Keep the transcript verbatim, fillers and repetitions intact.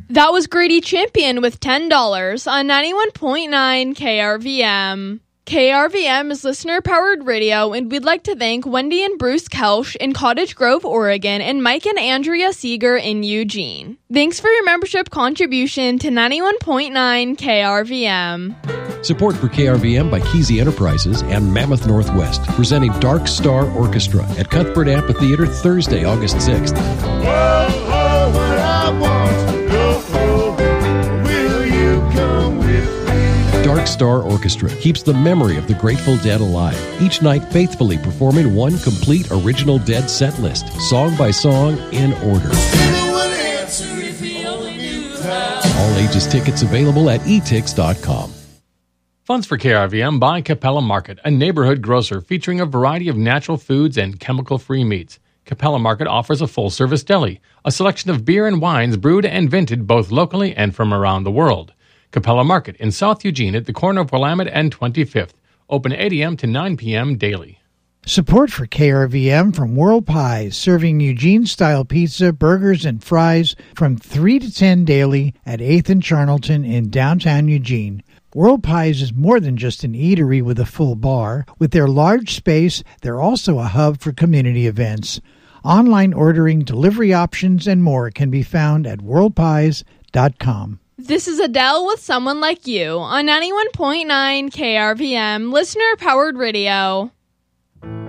That was Grady Champion with ten dollars on ninety-one point nine K R V M. K R V M is listener-powered radio, and we'd like to thank Wendy and Bruce Kelsch in Cottage Grove, Oregon, and Mike and Andrea Seeger in Eugene. Thanks for your membership contribution to ninety-one point nine K R V M. Support for K R V M by Kesey Enterprises and Mammoth Northwest, presenting Dark Star Orchestra at Cuthbert Amphitheater Thursday, August sixth. Whoa, whoa, what I want to go home. Will you come with me? Dark Star Orchestra keeps the memory of the Grateful Dead alive, each night faithfully performing one complete original Dead set list, song by song, in order. All ages tickets available at e tix dot com. Funds for K R V M by Capella Market, a neighborhood grocer featuring a variety of natural foods and chemical-free meats. Capella Market offers a full-service deli, a selection of beer and wines brewed and vented both locally and from around the world. Capella Market in South Eugene at the corner of Willamette and twenty-fifth. Open eight a.m. to nine p.m. daily. Support for K R V M from World Pies, serving Eugene-style pizza, burgers, and fries from three to ten daily at eighth and Charnelton in downtown Eugene. World Pies is more than just an eatery with a full bar. With their large space, they're also a hub for community events. Online ordering, delivery options, and more can be found at world pies dot com. This is Adele with Someone Like You on ninety-one point nine K R V M, listener-powered radio.